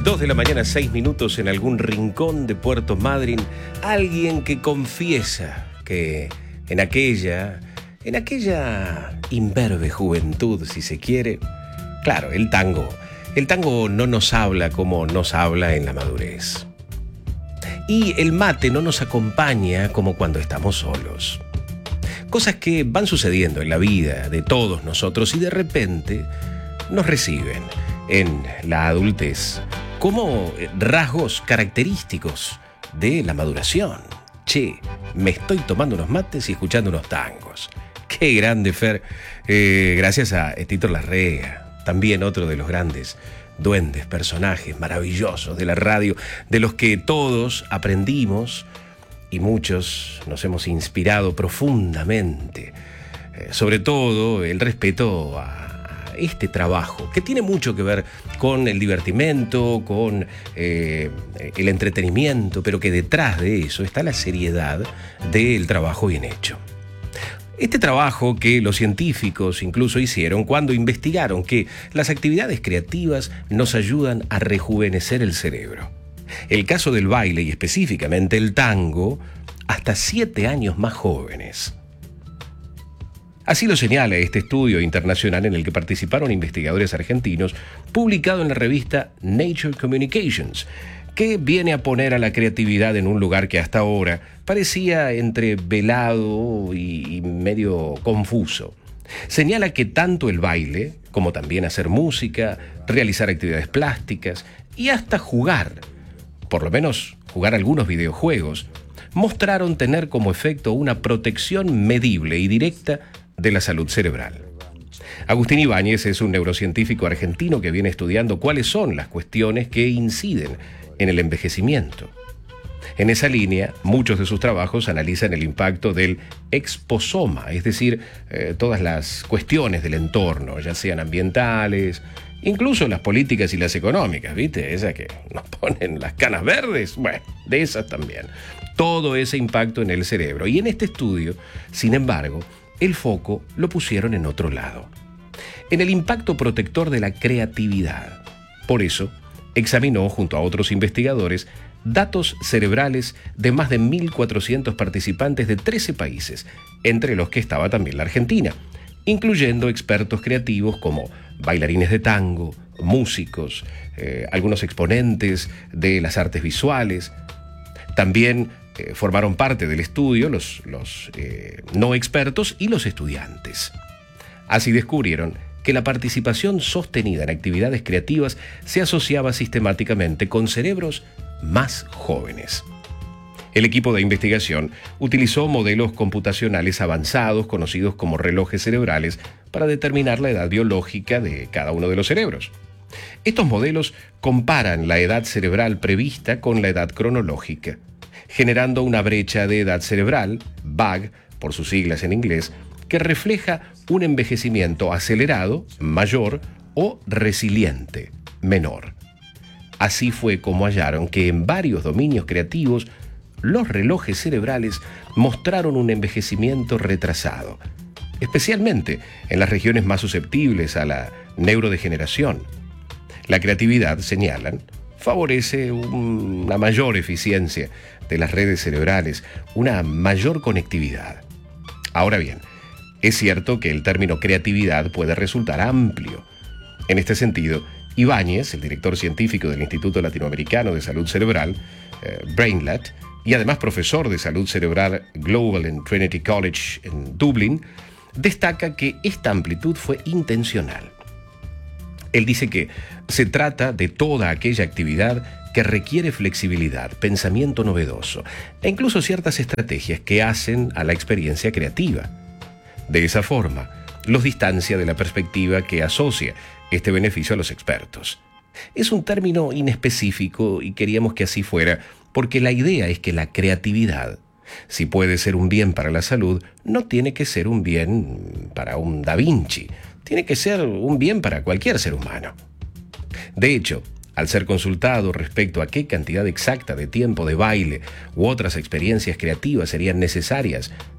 2 de la mañana, 6 minutos, en algún rincón de Puerto Madryn, alguien que confiesa que en aquella imberbe juventud, si se quiere, claro, el tango no nos habla como nos habla en la madurez. Y el mate no nos acompaña como cuando estamos solos. Cosas que van sucediendo en la vida de todos nosotros y de repente nos reciben en la adultez como rasgos característicos de la maduración. Che, me estoy tomando unos mates y escuchando unos tangos. Qué grande, Fer. Gracias a Tito Larrea, también otro de los grandes duendes, personajes maravillosos de la radio, de los que todos aprendimos y muchos nos hemos inspirado profundamente. Sobre todo el respeto a este trabajo, que tiene mucho que ver con el divertimento, con el entretenimiento, pero que detrás de eso está la seriedad del trabajo bien hecho. Este trabajo que los científicos incluso hicieron cuando investigaron que las actividades creativas nos ayudan a rejuvenecer el cerebro. El caso del baile y específicamente el tango, hasta 7 años más jóvenes. Así lo señala este estudio internacional en el que participaron investigadores argentinos, publicado en la revista Nature Communications, que viene a poner a la creatividad en un lugar que hasta ahora parecía entre velado y medio confuso. Señala que tanto el baile, como también hacer música, realizar actividades plásticas y hasta jugar, por lo menos jugar algunos videojuegos, mostraron tener como efecto una protección medible y directa de la salud cerebral. Agustín Ibáñez es un neurocientífico argentino que viene estudiando cuáles son las cuestiones que inciden en el envejecimiento. En esa línea, muchos de sus trabajos analizan el impacto del exposoma, es decir, todas las cuestiones del entorno, ya sean ambientales, incluso las políticas y las económicas, ¿viste? Esas que nos ponen las canas verdes, bueno, de esas también. Todo ese impacto en el cerebro. Y en este estudio, sin embargo, el foco lo pusieron en otro lado, en el impacto protector de la creatividad. Por eso, examinó junto a otros investigadores datos cerebrales de más de 1.400 participantes de 13 países, entre los que estaba también la Argentina, incluyendo expertos creativos como bailarines de tango, músicos, algunos exponentes de las artes visuales. También formaron parte del estudio los no expertos y los estudiantes. Así descubrieron que la participación sostenida en actividades creativas se asociaba sistemáticamente con cerebros más jóvenes. El equipo de investigación utilizó modelos computacionales avanzados conocidos como relojes cerebrales para determinar la edad biológica de cada uno de los cerebros. Estos modelos comparan la edad cerebral prevista con la edad cronológica, generando una brecha de edad cerebral, VAG, por sus siglas en inglés, que refleja un envejecimiento acelerado, mayor, o resiliente, menor. Así fue como hallaron que en varios dominios creativos, los relojes cerebrales mostraron un envejecimiento retrasado, especialmente en las regiones más susceptibles a la neurodegeneración. La creatividad, señalan, favorece una mayor eficiencia de las redes cerebrales, una mayor conectividad. Ahora bien, es cierto que el término creatividad puede resultar amplio. En este sentido, Ibáñez, el director científico del Instituto Latinoamericano de Salud Cerebral, Brainlat, y además profesor de salud cerebral global en Trinity College en Dublín, destaca que esta amplitud fue intencional. Él dice que se trata de toda aquella actividad que requiere flexibilidad, pensamiento novedoso e incluso ciertas estrategias que hacen a la experiencia creativa. De esa forma, los distancia de la perspectiva que asocia este beneficio a los expertos. Es un término inespecífico y queríamos que así fuera, porque la idea es que la creatividad, si puede ser un bien para la salud, no tiene que ser un bien para un Da Vinci, tiene que ser un bien para cualquier ser humano. De hecho, al ser consultado respecto a qué cantidad exacta de tiempo de baile u otras experiencias creativas serían necesarias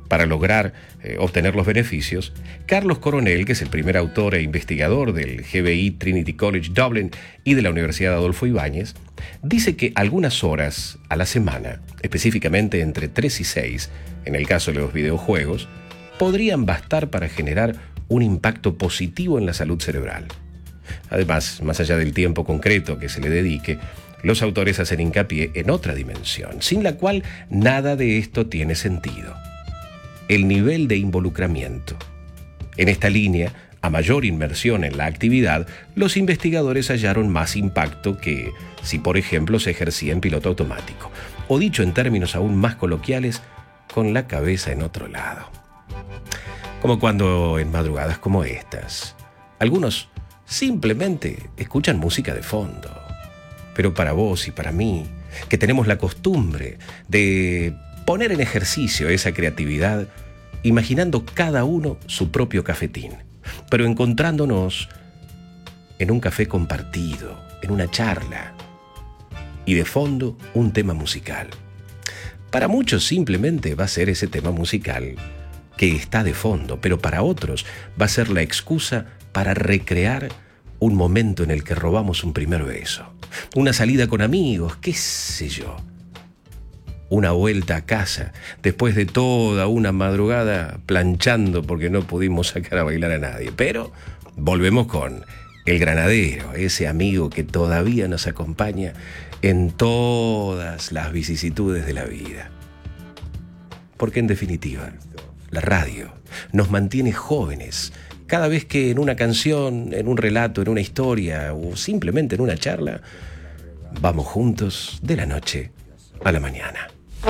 Para lograr obtener los beneficios, Carlos Coronel, que es el primer autor e investigador del GBI Trinity College Dublin y de la Universidad Adolfo Ibáñez, dice que algunas horas a la semana, específicamente entre 3 y 6, en el caso de los videojuegos, podrían bastar para generar un impacto positivo en la salud cerebral. Además, más allá del tiempo concreto que se le dedique, los autores hacen hincapié en otra dimensión, sin la cual nada de esto tiene sentido: el nivel de involucramiento. En esta línea, a mayor inmersión en la actividad, los investigadores hallaron más impacto que si, por ejemplo, se ejercía en piloto automático, o dicho en términos aún más coloquiales, con la cabeza en otro lado. Como cuando en madrugadas como estas, algunos simplemente escuchan música de fondo. Pero para vos y para mí, que tenemos la costumbre de poner en ejercicio esa creatividad, imaginando cada uno su propio cafetín, pero encontrándonos en un café compartido, en una charla, y de fondo un tema musical. Para muchos simplemente va a ser ese tema musical que está de fondo, pero para otros va a ser la excusa para recrear un momento en el que robamos un primer beso, una salida con amigos, qué sé yo, una vuelta a casa después de toda una madrugada planchando porque no pudimos sacar a bailar a nadie. Pero volvemos con el granadero, ese amigo que todavía nos acompaña en todas las vicisitudes de la vida. Porque en definitiva, la radio nos mantiene jóvenes cada vez que en una canción, en un relato, en una historia o simplemente en una charla, vamos juntos de la noche a la mañana.